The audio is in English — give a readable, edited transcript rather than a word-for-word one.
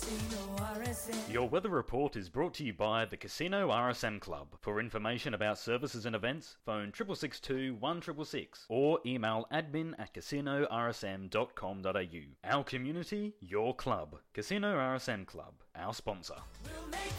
Casino RSM. Your weather report is brought to you by the Casino RSM Club. For information about services and events, phone 6662 1666 or email admin@casinorsm.com.au. Our community, your club. Casino RSM Club, our sponsor. We'll make